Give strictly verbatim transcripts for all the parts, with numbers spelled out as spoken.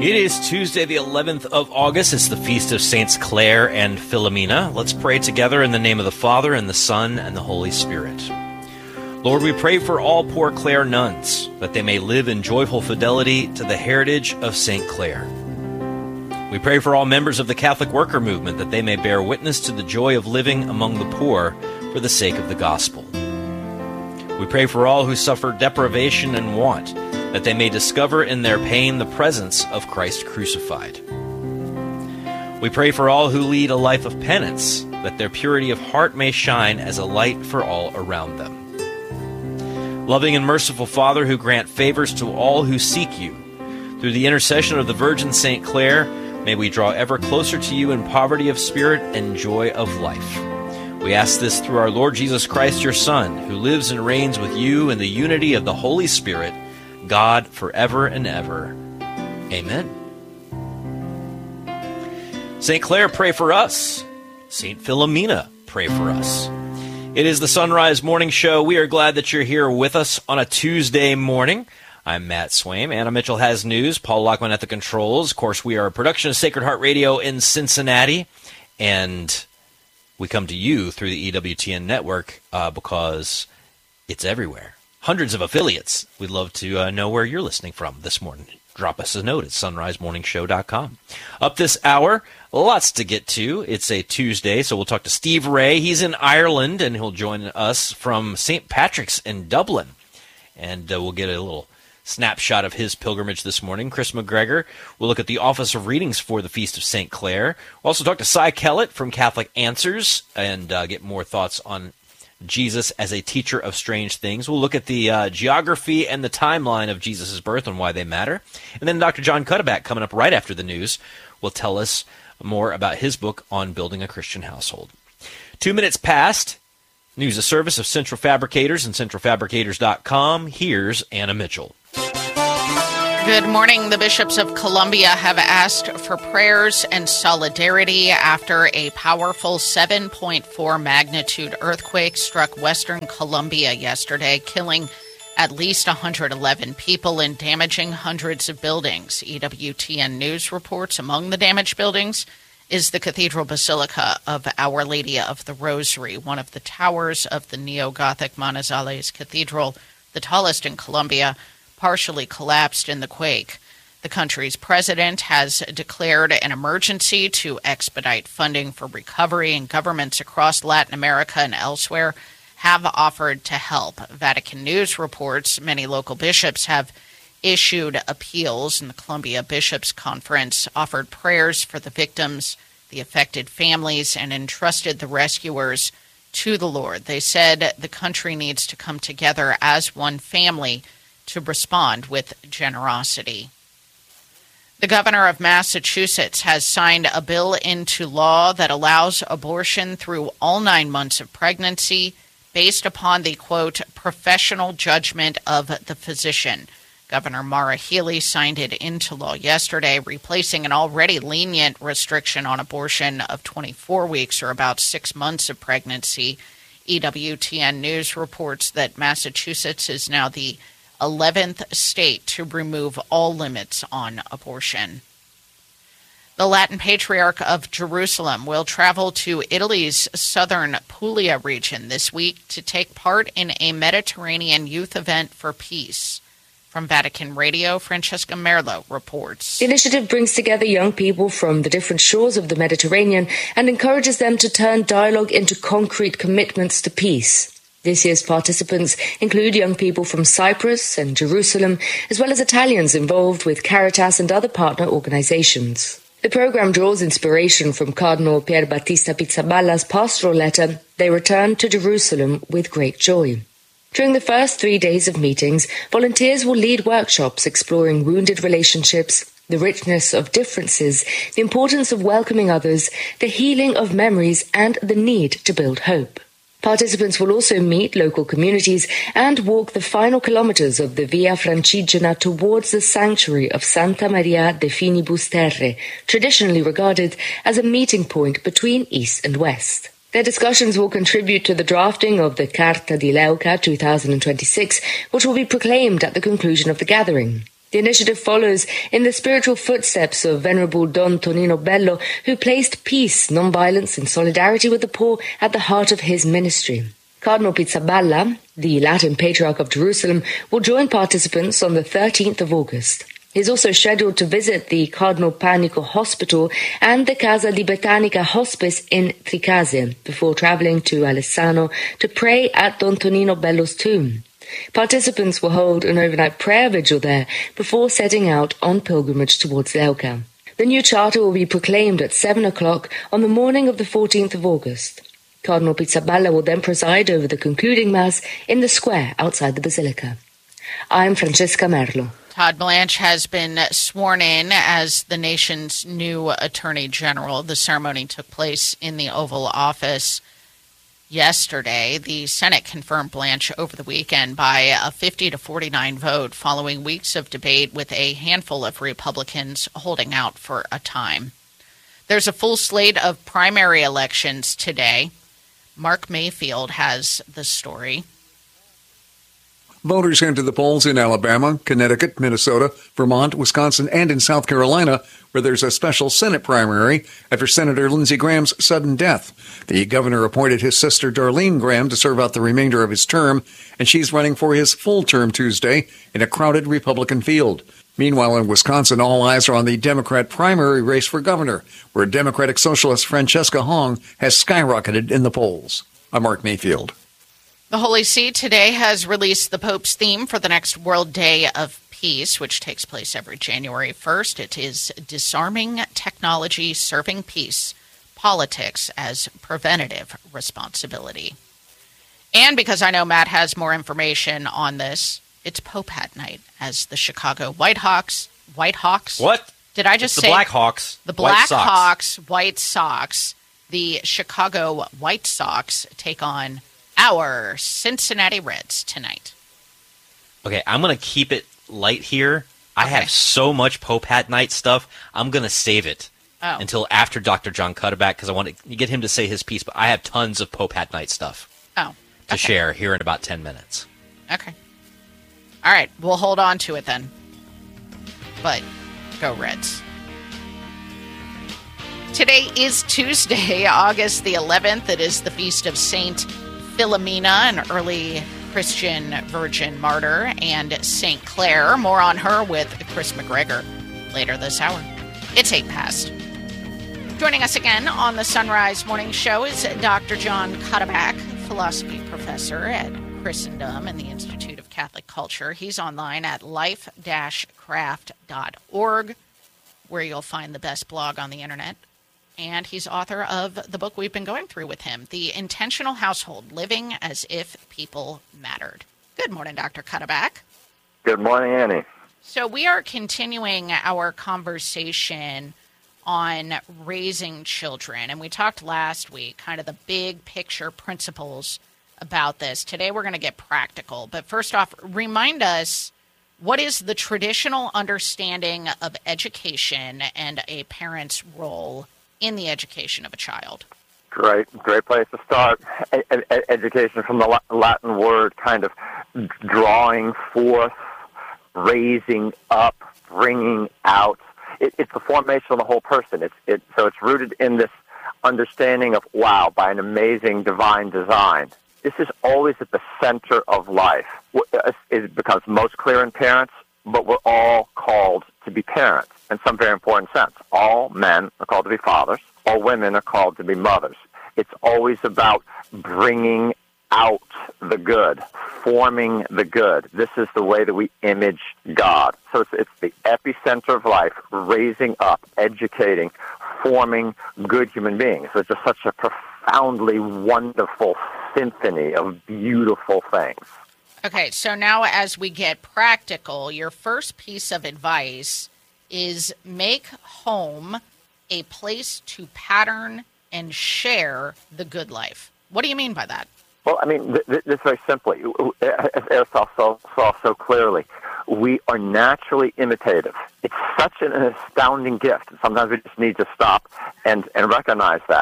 It is Tuesday, the eleventh of August. It's the feast of Saints Clare and Philomena. Let's pray together in the name of the Father, and the Son, and the Holy Spirit. Lord, we pray for all poor Clare nuns, that they may live in joyful fidelity to the heritage of Saint Clare. We pray for all members of the Catholic worker movement, that they may bear witness to the joy of living among the poor for the sake of the gospel. We pray for all who suffer deprivation and want, that they may discover in their pain the presence of Christ crucified. We pray for all who lead a life of penance, that their purity of heart may shine as a light for all around them. Loving and merciful Father, who grant favors to all who seek you, through the intercession of the Virgin Saint Clare, may we draw ever closer to you in poverty of spirit and joy of life. We ask this through our Lord Jesus Christ, your Son, who lives and reigns with you in the unity of the Holy Spirit, God, forever and ever. Amen. Saint Clare, pray for us. Saint Philomena, pray for us. It is the Sunrise Morning Show. We are glad that you're here with us on a Tuesday morning. I'm Matt Swaim. Anna Mitchell has news. Paul Lockman at the controls. Of course, we are a production of Sacred Heart Radio in Cincinnati, and we come to you through the E W T N network uh, because it's everywhere. Hundreds of affiliates. We'd love to uh, know where you're listening from this morning. Drop us a note at sunrise morning show dot com. Up this hour, lots to get to. It's a Tuesday, so we'll talk to Steve Ray. He's in Ireland, and he'll join us from Saint Patrick's in Dublin. And uh, we'll get a little snapshot of his pilgrimage this morning. Chris McGregor will look at the Office of Readings for the Feast of Saint Clare. We'll also talk to Cy Kellett from Catholic Answers and uh, get more thoughts on Jesus as a teacher of strange things. We'll look at the uh, geography and the timeline of Jesus' birth and why they matter. And then Doctor John Cuddeback, coming up right after the news, will tell us more about his book on building a Christian household. Two minutes past, news of service of Central Fabricators and central fabricators dot com. Here's Anna Mitchell. Good morning. The bishops of Columbia have asked for prayers and solidarity after a powerful seven point four magnitude earthquake struck western Columbia yesterday, killing at least one hundred eleven people and damaging hundreds of buildings. E W T N News reports among the damaged buildings is the Cathedral Basilica of Our Lady of the Rosary, one of the towers of the neo-Gothic Manizales Cathedral, the tallest in Colombia, partially collapsed in the quake. The country's president has declared an emergency to expedite funding for recovery, and governments across Latin America and elsewhere have offered to help. Vatican News reports many local bishops have issued appeals, and the Columbia Bishops' Conference offered prayers for the victims, the affected families, and entrusted the rescuers to the Lord. They said the country needs to come together as one family to respond with generosity. The governor of Massachusetts has signed a bill into law that allows abortion through all nine months of pregnancy based upon the, quote, professional judgment of the physician. Governor Maura Healey signed it into law yesterday, replacing an already lenient restriction on abortion of twenty-four weeks or about six months of pregnancy. E W T N News reports that Massachusetts is now the eleventh state to remove all limits on abortion. The Latin Patriarch of Jerusalem will travel to Italy's southern Puglia region this week to take part in a Mediterranean youth event for peace. From Vatican Radio, Francesca Merlo reports. The initiative brings together young people from the different shores of the Mediterranean and encourages them to turn dialogue into concrete commitments to peace. This year's participants include young people from Cyprus and Jerusalem, as well as Italians involved with Caritas and other partner organizations. The program draws inspiration from Cardinal Pier Battista Pizzaballa's pastoral letter, "They return to Jerusalem with great joy." During the first three days of meetings, volunteers will lead workshops exploring wounded relationships, the richness of differences, the importance of welcoming others, the healing of memories, and the need to build hope. Participants will also meet local communities and walk the final kilometers of the Via Francigena towards the sanctuary of Santa Maria de Finibus Terre, traditionally regarded as a meeting point between East and West. Their discussions will contribute to the drafting of the Carta di Leuca twenty twenty-six, which will be proclaimed at the conclusion of the gathering. The initiative follows in the spiritual footsteps of Venerable Don Tonino Bello, who placed peace, non-violence and solidarity with the poor at the heart of his ministry. Cardinal Pizzaballa, the Latin Patriarch of Jerusalem, will join participants on the thirteenth of August. He is also scheduled to visit the Cardinal Panico Hospital and the Casa di Botanica Hospice in Tricase before traveling to Alessano to pray at Don Tonino Bello's tomb. Participants will hold an overnight prayer vigil there before setting out on pilgrimage towards Leuca. The new charter will be proclaimed at seven o'clock on the morning of the fourteenth of August. Cardinal Pizzaballa will then preside over the concluding Mass in the square outside the Basilica. I'm Francesca Merlo. Todd Blanche has been sworn in as the nation's new Attorney General. The ceremony took place in the Oval Office yesterday. The Senate confirmed Blanche over the weekend by a fifty to forty-nine vote following weeks of debate with a handful of Republicans holding out for a time. There's a full slate of primary elections today. Mark Mayfield has the story. Voters head to the polls in Alabama, Connecticut, Minnesota, Vermont, Wisconsin, and in South Carolina, where there's a special Senate primary after Senator Lindsey Graham's sudden death. The governor appointed his sister Darlene Graham to serve out the remainder of his term, and she's running for his full term Tuesday in a crowded Republican field. Meanwhile, in Wisconsin, all eyes are on the Democrat primary race for governor, where Democratic Socialist Francesca Hong has skyrocketed in the polls. I'm Mark Mayfield. The Holy See today has released the Pope's theme for the next World Day of Peace, which takes place every January first. It is Disarming Technology, Serving Peace, Politics as Preventative Responsibility. And because I know Matt has more information on this, it's Pope Hat Night as the Chicago Whitehawks. Whitehawks? What? Did I just it's say? The Blackhawks. The White Sox. Blackhawks, White Sox. The Chicago White Sox take on our Cincinnati Reds tonight. Okay, I'm going to keep it light here. I Okay. have so much Pope Hat Night stuff, I'm going to save it Oh. until after Doctor John Cutterback because I want to get him to say his piece, but I have tons of Pope Hat Night stuff Oh. to Okay. share here in about ten minutes. Okay. All right, we'll hold on to it then. But go Reds. Today is Tuesday, August the eleventh. It is the feast of Saint Philomena, an early Christian virgin martyr, and Saint Clare. More on her with Chris McGregor later this hour. It's eight past. Joining us again on the Sunrise Morning Show is Doctor John Cutterback, philosophy professor at Christendom and the Institute of Catholic Culture. He's online at life dash craft dot org, where you'll find the best blog on the internet. And he's author of the book we've been going through with him, The Intentional Household, Living as If People Mattered. Good morning, Doctor Cutterback. Good morning, Annie. So we are continuing our conversation on raising children. And we talked last week, kind of the big picture principles about this. Today we're going to get practical. But first off, remind us, what is the traditional understanding of education and a parent's role in the education of a child? Great, great place to start. E- ed- education from the Latin word kind of drawing forth, raising up, bringing out. It, it's the formation of the whole person. It's it, so it's rooted in this understanding of, wow, by an amazing divine design. This is always at the center of life. It becomes most clear in parents, but we're all called to be parents in some very important sense. All men are called to be fathers. All women are called to be mothers. It's always about bringing out the good, forming the good. This is the way that we image God. So it's, it's the epicenter of life, raising up, educating, forming good human beings. So it's just such a profoundly wonderful symphony of beautiful things. Okay, so now as we get practical, your first piece of advice is make home a place to pattern and share the good life. What do you mean by that? Well, I mean, th- th- this very simply, as Aristotle saw, saw so clearly, we are naturally imitative. It's such an astounding gift. Sometimes we just need to stop and, and recognize that.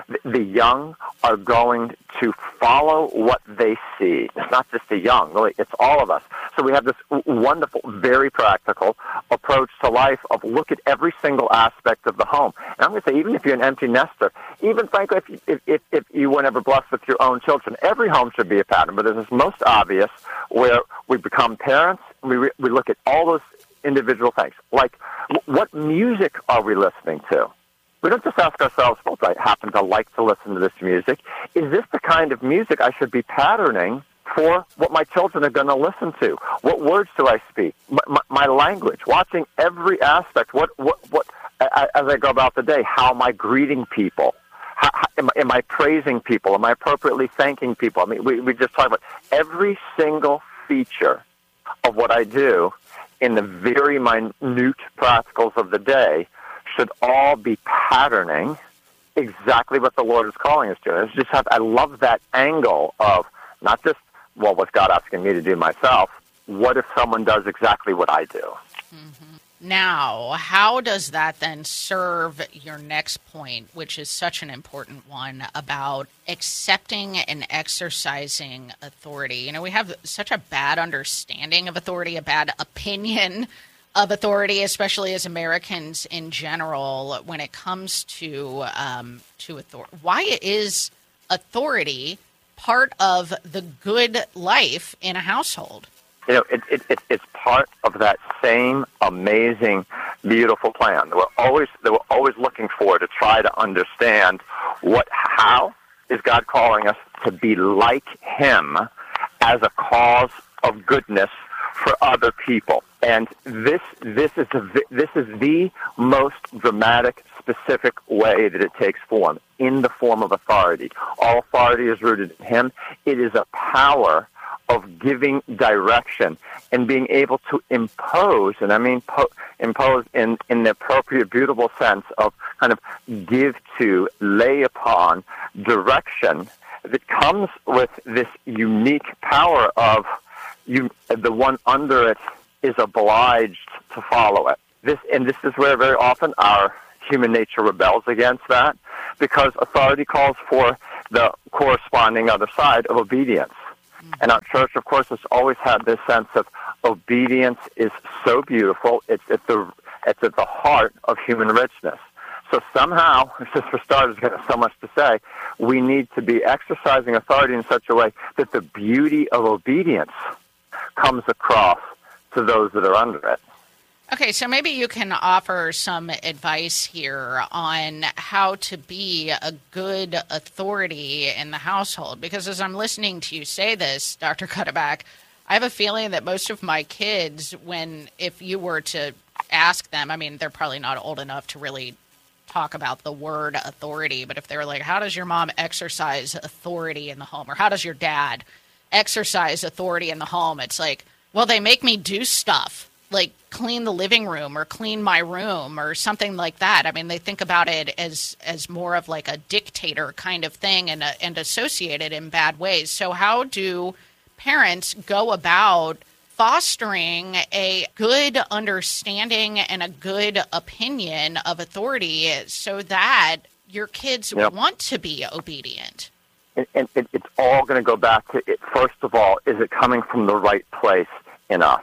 The young are going to follow what they see. It's not just the young, really, it's all of us. So we have this wonderful, very practical approach to life of look at every single aspect of the home. And I'm going to say, even if you're an empty nester, even frankly, if you, if, if, if you were never blessed with your own children, every home should be a pattern. But there's this most obvious where we become parents, and we, re- we look at all those individual things. Like, what music are we listening to? We don't just ask ourselves, well, do I happen to like to listen to this music? Is this the kind of music I should be patterning for what my children are going to listen to? What words do I speak? My, my, my language, watching every aspect. What, what, what, as I go about the day, how am I greeting people? How, how, am, am I praising people? Am I appropriately thanking people? I mean, we, we just talked about every single feature of what I do in the very minute practicals of the day should all be patterning exactly what the Lord is calling us to. It's just have, I love that angle of not just, well, what's God asking me to do myself? What if someone does exactly what I do? Mm-hmm. Now, how does that then serve your next point, which is such an important one, about accepting and exercising authority? You know, we have such a bad understanding of authority, a bad opinion of authority, especially as Americans in general, when it comes to um, to authority. Why is authority part of the good life in a household? You know, it, it, it, it's part of that same amazing, beautiful plan that we're always that we're always looking for to try to understand what how is God calling us to be like Him as a cause of goodness for other people. And this this is the, this is the most dramatic, specific way that it takes form, in the form of authority. All authority is rooted in Him. It is a power of giving direction and being able to impose, and I mean po- impose in, in the appropriate, beautiful sense of kind of give to, lay upon direction that comes with this unique power of you, the one under it is obliged to follow it. This, and this is where very often our human nature rebels against that, because authority calls for the corresponding other side of obedience. And our church, of course, has always had this sense of obedience is so beautiful. It's at the it's at the heart of human richness. So somehow, just for starters, got so much to say, we need to be exercising authority in such a way that the beauty of obedience comes across to those that are under it. Okay, so maybe you can offer some advice here on how to be a good authority in the household. Because as I'm listening to you say this, Doctor Cuddeback, I have a feeling that most of my kids, when if you were to ask them, I mean, they're probably not old enough to really talk about the word authority, but if they were like, how does your mom exercise authority in the home? Or how does your dad exercise authority in the home? It's like, well, they make me do stuff, like clean the living room or clean my room or something like that. I mean, they think about it as as more of like a dictator kind of thing and, uh, and associate it in bad ways. So how do parents go about fostering a good understanding and a good opinion of authority so that your kids Yep. want to be obedient? And, and it, it's all going to go back to it. First of all, is it coming from the right place in us?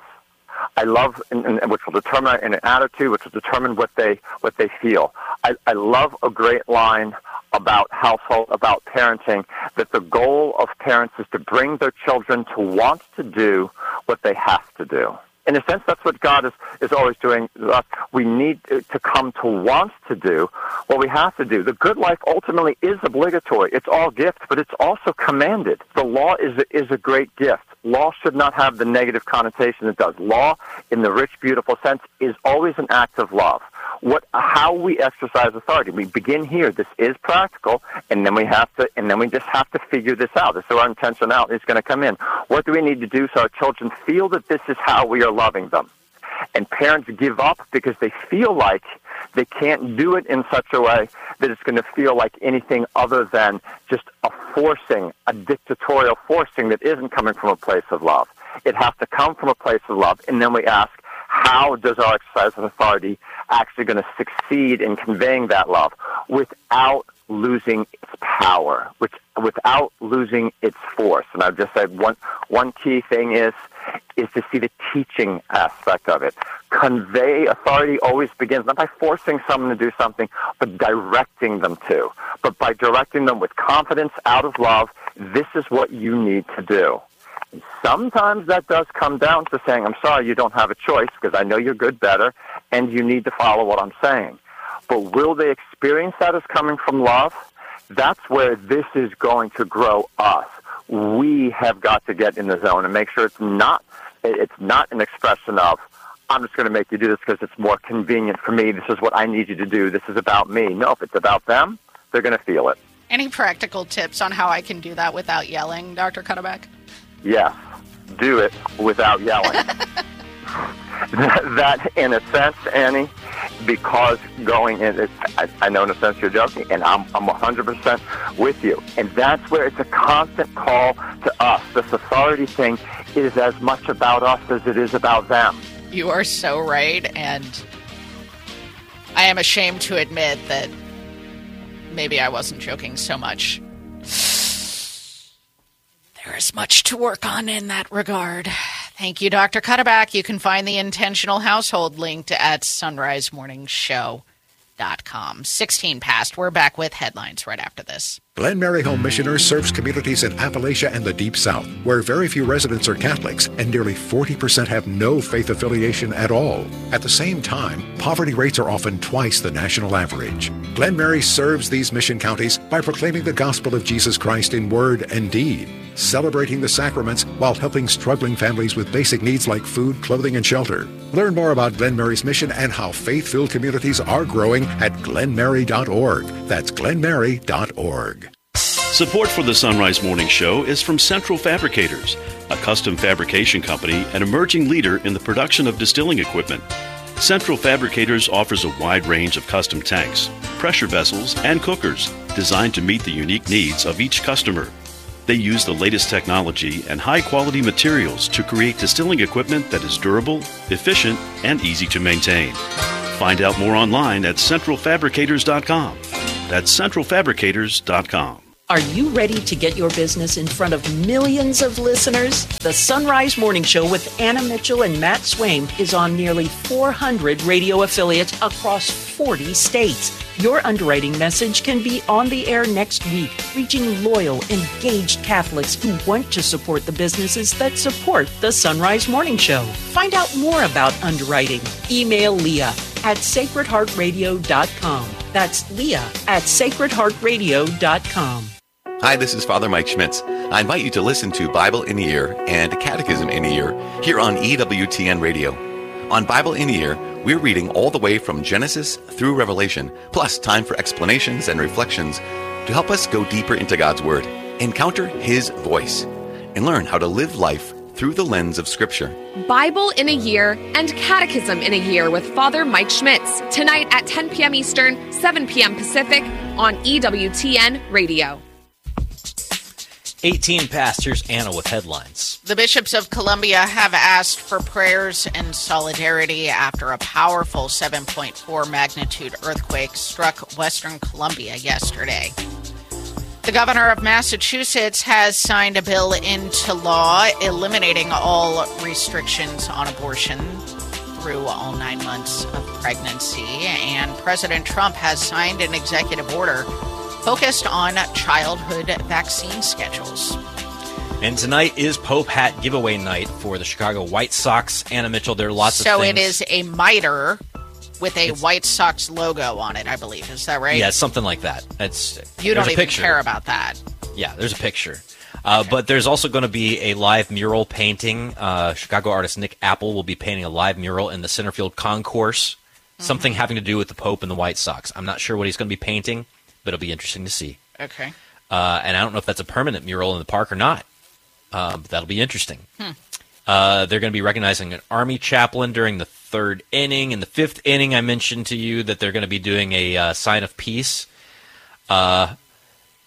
I love, and, and, which will determine an attitude, which will determine what they what they feel. I, I love a great line about household, about parenting, that the goal of parents is to bring their children to want to do what they have to do. In a sense, that's what God is, is always doing. We need to come to want to do what we have to do. The good life ultimately is obligatory. It's all gift, but it's also commanded. The law is a, is a great gift. Law should not have the negative connotation it does. Law, in the rich, beautiful sense, is always an act of love. What, how we exercise authority. We begin here. This is practical, and then we have to, and then we just have to figure this out. This is where our intentionality is going to come in. What do we need to do so our children feel that this is how we are loving them? And parents give up because they feel like they can't do it in such a way that it's going to feel like anything other than just a forcing, a dictatorial forcing that isn't coming from a place of love. It has to come from a place of love. And then we ask, how does our exercise of authority actually going to succeed in conveying that love without losing its power, which without losing its force. And I've just said one one key thing is is to see the teaching aspect of it. Convey authority always begins not by forcing someone to do something, but directing them to. But by directing them with confidence, out of love, this is what you need to do. And sometimes that does come down to saying, I'm sorry, you don't have a choice because I know you're good better, and you need to follow what I'm saying. But will they experience that as coming from love? That's where this is going to grow us. We have got to get in the zone and make sure it's not it's not an expression of, I'm just going to make you do this because it's more convenient for me. This is what I need you to do. This is about me. No, if it's about them, they're going to feel it. Any practical tips on how I can do that without yelling, Doctor Cuddeback? Yes, do it without yelling. That, in a sense, Annie, because going in, it's, I, I know in a sense you're joking, and I'm, I'm one hundred percent with you. And that's where it's a constant call to us. This authority thing is as much about us as it is about them. You are so right, and I am ashamed to admit that maybe I wasn't joking so much. There is much to work on in that regard. Thank you, Doctor Cuddeback. You can find the Intentional Household linked at sunrise morning show dot com. sixteen past. We're back with headlines right after this. Glen Mary Home Missioners serves communities in Appalachia and the Deep South, where very few residents are Catholics and nearly forty percent have no faith affiliation at all. At the same time, poverty rates are often twice the national average. Glen Mary serves these mission counties by proclaiming the gospel of Jesus Christ in word and deed, celebrating the sacraments while helping struggling families with basic needs like food, clothing, and shelter. Learn more about Glen Mary's mission and how faith-filled communities are growing at glen mary dot org. That's glen mary dot org. Support for the Sunrise Morning Show is from Central Fabricators, a custom fabrication company and emerging leader in the production of distilling equipment. Central Fabricators offers a wide range of custom tanks, pressure vessels, and cookers designed to meet the unique needs of each customer. They use the latest technology and high-quality materials to create distilling equipment that is durable, efficient, and easy to maintain. Find out more online at central fabricators dot com. That's central fabricators dot com. Are you ready to get your business in front of millions of listeners? The Sunrise Morning Show with Anna Mitchell and Matt Swaim is on nearly four hundred radio affiliates across forty states. Your underwriting message can be on the air next week, reaching loyal, engaged Catholics who want to support the businesses that support the Sunrise Morning Show. Find out more about underwriting. Email Leah at sacred heart radio dot com. That's Leah at sacred heart radio dot com. Hi, this is Father Mike Schmitz. I invite you to listen to Bible in a Year and Catechism in a Year here on E W T N Radio. On Bible in a Year, we're reading all the way from Genesis through Revelation, plus time for explanations and reflections to help us go deeper into God's Word, encounter His voice, and learn how to live life through the lens of Scripture. Bible in a Year and Catechism in a Year with Father Mike Schmitz, tonight at ten p.m. Eastern, seven p.m. Pacific on E W T N Radio. eighteen past, here's Anna with headlines. The bishops of Columbia have asked for prayers and solidarity after a powerful seven point four magnitude earthquake struck Western Columbia yesterday. The governor of Massachusetts has signed a bill into law eliminating all restrictions on abortion through all nine months of pregnancy, and President Trump has signed an executive order focused on childhood vaccine schedules. And tonight is Pope Hat giveaway night for the Chicago White Sox. Anna Mitchell, there are lots so of things. So it is a miter with a it's, White Sox logo on it, I believe. Is that right? Yeah, something like that. It's You don't even picture. care about that. Yeah, there's a picture. Uh, okay. But there's also going to be a live mural painting. Uh, Chicago artist Nick Apple will be painting a live mural in the Centerfield Concourse, mm-hmm. something having to do with the Pope and the White Sox. I'm not sure what he's going to be painting, but it'll be interesting to see. Okay. Uh, and I don't know if that's a permanent mural in the park or not, uh, but that'll be interesting. Hmm. Uh, they're going to be recognizing an Army chaplain during the third inning. In the fifth inning, I mentioned to you that they're going to be doing a uh, sign of peace. Uh,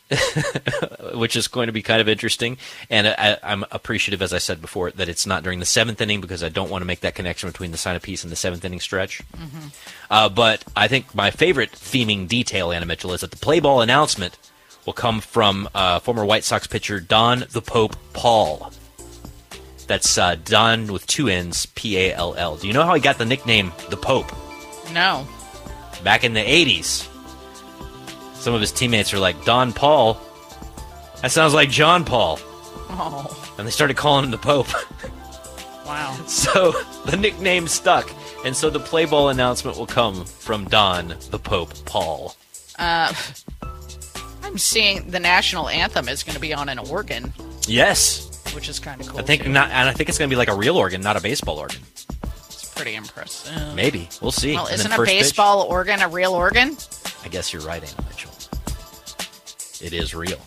which is going to be kind of interesting. And I, I'm appreciative, as I said before, that it's not during the seventh inning because I don't want to make that connection between the sign of peace and the seventh inning stretch. Mm-hmm. Uh, but I think my favorite theming detail, Anna Mitchell, is that the play ball announcement will come from uh, former White Sox pitcher Don the Pope Paul. That's uh, Don with two N's, P A L L. Do you know how he got the nickname the Pope? No. Back in the eighties, some of his teammates are like, Don Paul, that sounds like John Paul. Oh. And they started calling him the Pope. Wow. So the nickname stuck. And so the play ball announcement will come from Don the Pope Paul. Uh, I'm seeing the national anthem is going to be on an organ. Yes. Which is kind of cool. I think too. not, and I think it's going to be like a real organ, not a baseball organ. It's pretty impressive. Maybe we'll see. Well, And isn't then a first baseball pitch, organ a real organ? I guess you're right, Anna Mitchell. It is real.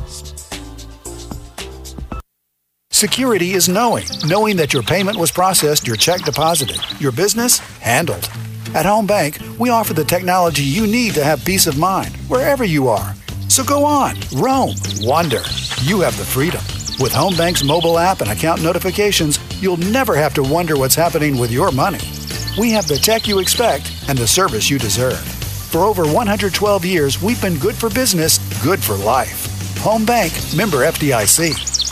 Security is knowing. Knowing that your payment was processed, your check deposited, your business handled. At Home Bank, we offer the technology you need to have peace of mind wherever you are. So go on, roam, wander. You have the freedom. With Home Bank's mobile app and account notifications, you'll never have to wonder what's happening with your money. We have the tech you expect and the service you deserve. For over one hundred twelve years, we've been good for business, good for life. Home Bank, member F D I C.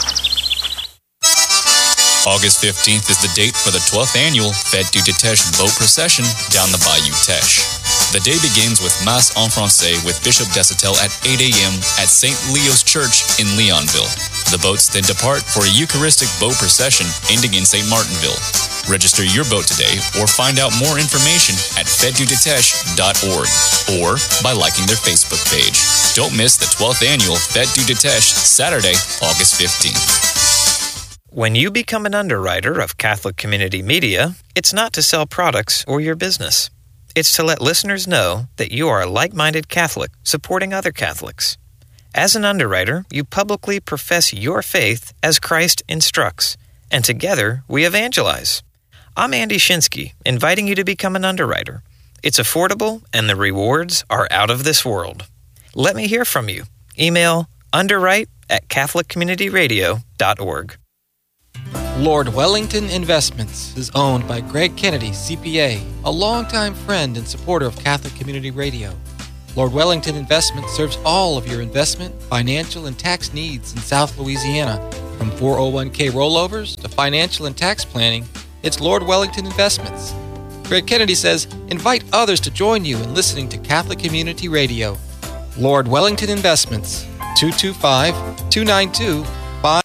August fifteenth is the date for the twelfth annual Fête du Teche boat procession down the Bayou Teche. The day begins with Mass en Francais with Bishop Desitel at eight a.m. at Saint Leo's Church in Leonville. The boats then depart for a Eucharistic boat procession ending in Saint Martinville. Register your boat today or find out more information at fete du teche dot org or by liking their Facebook page. Don't miss the twelfth annual Fête du Teche, Saturday, August fifteenth. When you become an underwriter of Catholic Community Media, it's not to sell products or your business. It's to let listeners know that you are a like-minded Catholic supporting other Catholics. As an underwriter, you publicly profess your faith as Christ instructs, and together we evangelize. I'm Andy Shinsky, inviting you to become an underwriter. It's affordable, and the rewards are out of this world. Let me hear from you. Email underwrite at catholic community radio dot org. Lord Wellington Investments is owned by Greg Kennedy, C P A, a longtime friend and supporter of Catholic Community Radio. Lord Wellington Investments serves all of your investment, financial, and tax needs in South Louisiana. From four oh one k rollovers to financial and tax planning, it's Lord Wellington Investments. Greg Kennedy says, invite others to join you in listening to Catholic Community Radio. Lord Wellington Investments, two two five, two nine two, five.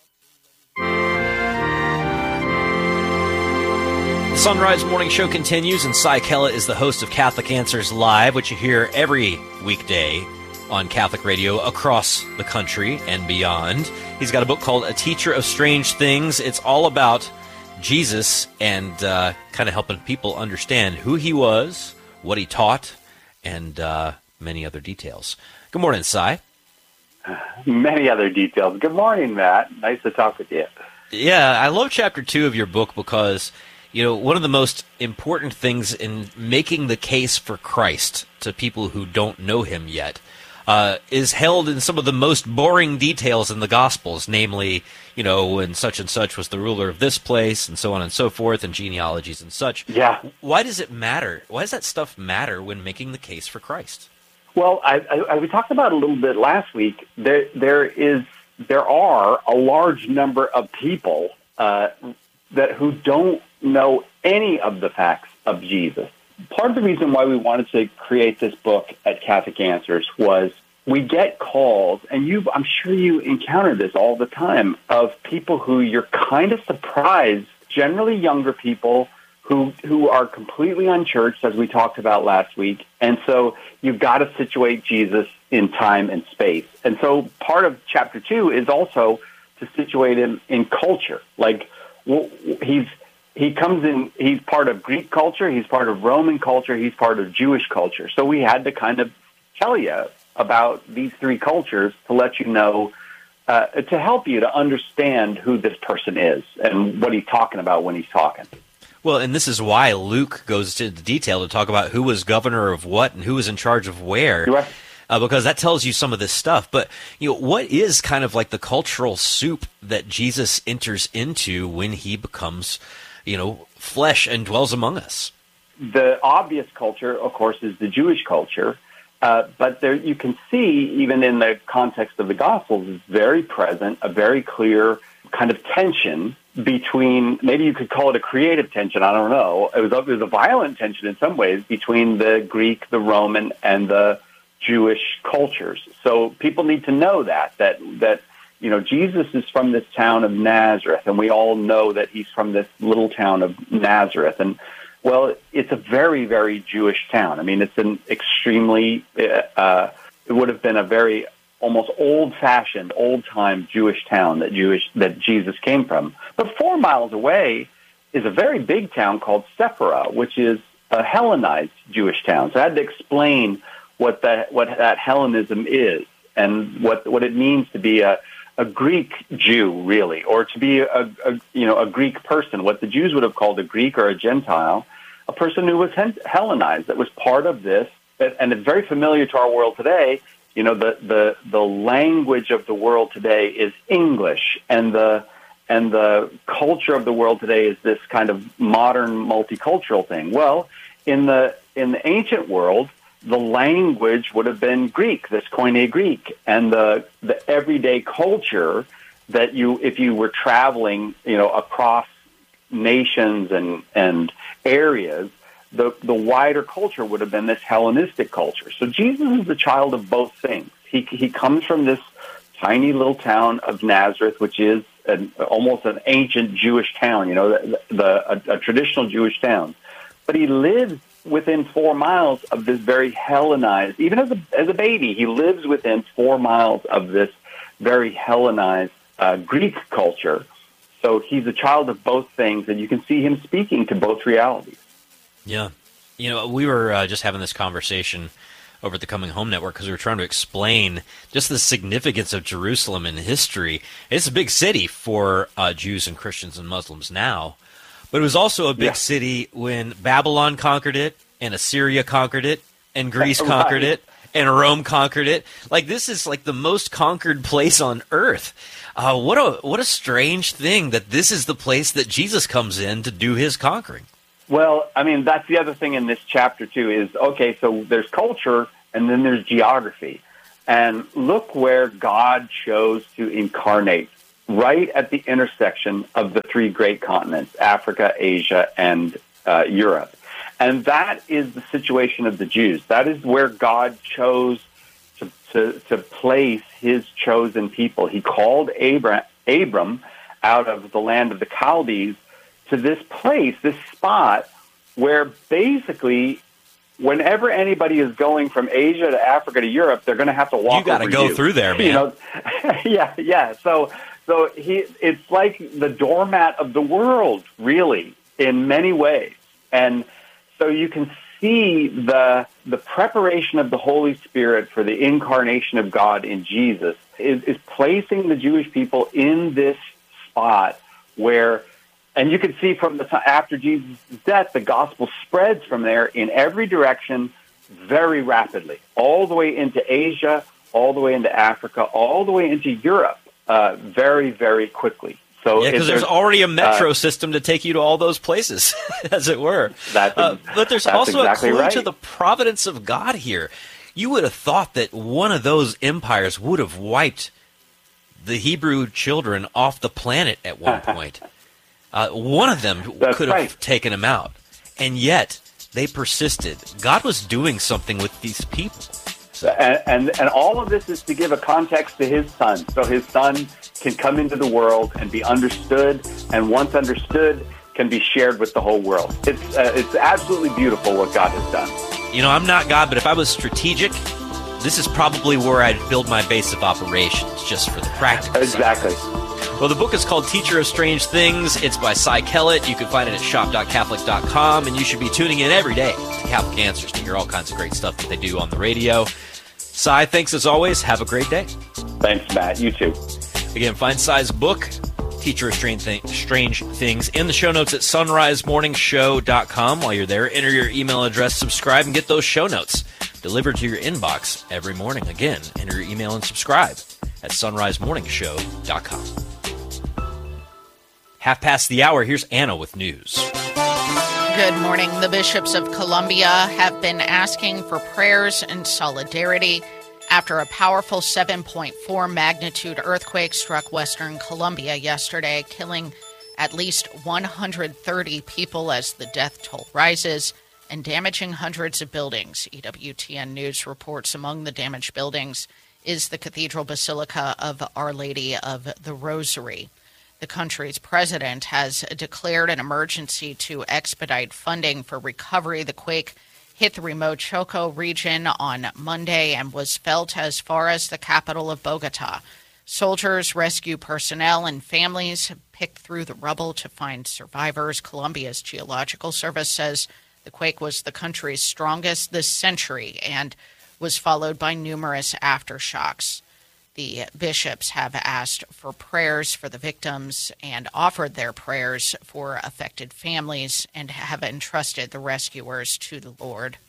The Sunrise Morning Show continues, and Cy Kella is the host of Catholic Answers Live, which you hear every weekday on Catholic radio across the country and beyond. He's got a book called A Teacher of Strange Things. It's all about Jesus and uh, kind of helping people understand who he was, what he taught, and uh, many other details. Good morning, Cy. Many other details. Good morning, Matt. Nice to talk with you. Yeah, I love chapter two of your book because, you know, one of the most important things in making the case for Christ to people who don't know him yet uh, is held in some of the most boring details in the Gospels, namely, you know, when such and such was the ruler of this place, and so on and so forth, and genealogies and such. Yeah. Why does it matter? Why does that stuff matter when making the case for Christ? Well, I, I, I we talked about it a little bit last week. There, there is, there are a large number of people uh, that who don't know any of the facts of Jesus. Part of the reason why we wanted to create this book at Catholic Answers was we get calls, and you, I'm sure you encounter this all the time, of people who you're kind of surprised, generally younger people who who are completely unchurched, as we talked about last week. And so you've got to situate Jesus in time and space. And so part of chapter two is also to situate him in culture. Like, well, he's he comes in, he's part of Greek culture, he's part of Roman culture, he's part of Jewish culture. So we had to kind of tell you about these three cultures to let you know, uh, to help you to understand who this person is and what he's talking about when he's talking. Well, and this is why Luke goes into detail to talk about who was governor of what and who was in charge of where. Right. uh, because that tells you some of this stuff. But, you know, what is kind of like the cultural soup that Jesus enters into when he becomes, you know, flesh and dwells among us? The obvious culture, of course, is the Jewish culture. Uh, but there, you can see, even in the context of the Gospels, is very present, a very clear kind of tension between, maybe you could call it a creative tension, I don't know. It was, it was a violent tension in some ways between the Greek, the Roman, and the Jewish cultures. So people need to know that, that, that, you know, Jesus is from this town of Nazareth, and we all know that he's from this little town of Nazareth. And well, it's a very, very Jewish town. I mean, it's an extremely, uh, it would have been a very almost old-fashioned, old-time Jewish town that Jewish that Jesus came from. But four miles away is a very big town called Sephora, which is a Hellenized Jewish town. So I had to explain what that what that Hellenism is and what what it means to be a a Greek Jew, really, or to be a, a you know a Greek person, what the Jews would have called a Greek or a Gentile, a person who was Hellenized, that was part of this, and it's very familiar to our world today. You know, the the the language of the world today is English, and the and the culture of the world today is this kind of modern multicultural thing. Well, in the in the ancient world, the language would have been Greek, this Koine Greek, and the the everyday culture that you, if you were traveling, you know, across nations and and areas, the the wider culture would have been this Hellenistic culture. So Jesus is the child of both things. He he comes from this tiny little town of Nazareth, which is an, almost an ancient Jewish town, you know, the, the a, a traditional Jewish town, but he lives within four miles of this very Hellenized, even as a as a baby, he lives within four miles of this very Hellenized uh, Greek culture. So he's a child of both things, and you can see him speaking to both realities. Yeah. You know, we were uh, just having this conversation over at the Coming Home Network because we were trying to explain just the significance of Jerusalem in history. It's a big city for uh, Jews and Christians and Muslims now. But it was also a big yeah. city when Babylon conquered it, and Assyria conquered it, and Greece right. conquered it, and Rome conquered it. Like, this is like the most conquered place on earth. Uh, what a what a strange thing that this is the place that Jesus comes in to do his conquering. Well, I mean, that's the other thing in this chapter, too, is, okay, so there's culture, and then there's geography. And look where God chose to incarnate. Right at the intersection of the three great continents, Africa, Asia, and uh, Europe. And that is the situation of the Jews. That is where God chose to, to, to place his chosen people. He called Abram, Abram out of the land of the Chaldees to this place, this spot, where basically whenever anybody is going from Asia to Africa to Europe, they're going to have to walk over you. You got to go through there, man. You know? yeah, yeah. So... So he, it's like the doormat of the world, really, in many ways. And so you can see the the preparation of the Holy Spirit for the incarnation of God in Jesus is, is placing the Jewish people in this spot where, and you can see from the time after Jesus' death, the gospel spreads from there in every direction very rapidly, all the way into Asia, all the way into Africa, all the way into Europe. Uh, very, very quickly. So yeah, because there's, there's already a metro uh, system to take you to all those places, as it were. That's, uh, but there's that's also exactly a clue right. to the providence of God here. You would have thought that one of those empires would have wiped the Hebrew children off the planet at one point. uh, one of them that's could have right. taken them out. And yet, they persisted. God was doing something with these people. And, and and all of this is to give a context to his son, so his son can come into the world and be understood, and once understood, can be shared with the whole world. It's uh, it's absolutely beautiful what God has done. You know, I'm not God, but if I was strategic, this is probably where I'd build my base of operations, just for the practical Exactly. side. Well, the book is called Teacher of Strange Things. It's by Cy Kellett. You can find it at shop dot catholic dot com, and you should be tuning in every day to Catholic Answers to hear all kinds of great stuff that they do on the radio. Cy, thanks as always. Have a great day. Thanks, Matt. You too. Again, find Cy's book, Teacher of Strange, Th- Strange Things, in the show notes at sunrise morning show dot com. While you're there, enter your email address, subscribe, and get those show notes delivered to your inbox every morning. Again, enter your email and subscribe at sunrise morning show dot com. Half past the hour, here's Anna with news. Good morning. The bishops of Colombia have been asking for prayers and solidarity after a powerful seven point four magnitude earthquake struck western Colombia yesterday, killing at least one hundred thirty people as the death toll rises and damaging hundreds of buildings. E W T N News reports among the damaged buildings is the Cathedral Basilica of Our Lady of the Rosary. The country's president has declared an emergency to expedite funding for recovery. The quake hit the remote Choco region on Monday and was felt as far as the capital of Bogota. Soldiers, rescue personnel, and families picked through the rubble to find survivors. Colombia's Geological Service says the quake was the country's strongest this century and was followed by numerous aftershocks. The bishops have asked for prayers for the victims and offered their prayers for affected families and have entrusted the rescuers to the Lord.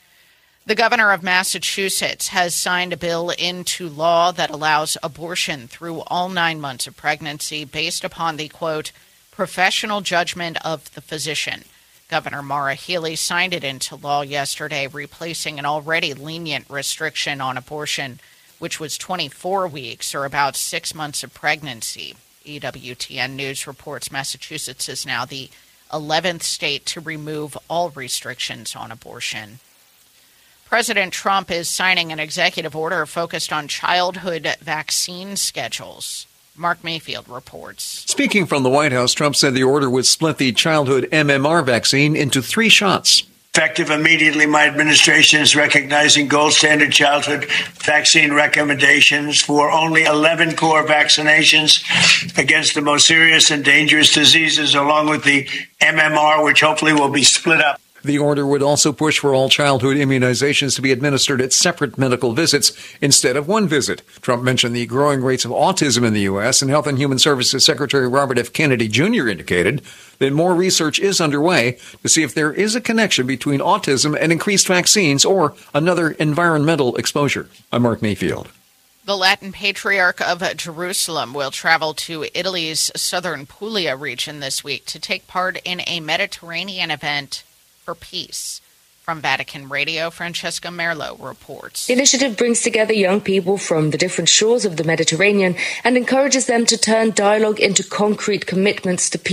The governor of Massachusetts has signed a bill into law that allows abortion through all nine months of pregnancy based upon the, quote, professional judgment of the physician. Governor Maura Healey signed it into law yesterday, replacing an already lenient restriction on abortion, which was twenty-four weeks or about six months of pregnancy. E W T N News reports Massachusetts is now the eleventh state to remove all restrictions on abortion. President Trump is signing an executive order focused on childhood vaccine schedules. Mark Mayfield reports. Speaking from the White House, Trump said the order would split the childhood M M R vaccine into three shots. Effective immediately, my administration is recognizing gold standard childhood vaccine recommendations for only eleven core vaccinations against the most serious and dangerous diseases, along with the M M R, which hopefully will be split up. The order would also push for all childhood immunizations to be administered at separate medical visits instead of one visit. Trump mentioned the growing rates of autism in the U S, and Health and Human Services Secretary Robert F. Kennedy Junior indicated that more research is underway to see if there is a connection between autism and increased vaccines or another environmental exposure. I'm Mark Mayfield. The Latin Patriarch of Jerusalem will travel to Italy's southern Puglia region this week to take part in a Mediterranean event for peace. From Vatican Radio, Francesca Merlo reports. The initiative brings together young people from the different shores of the Mediterranean and encourages them to turn dialogue into concrete commitments to peace.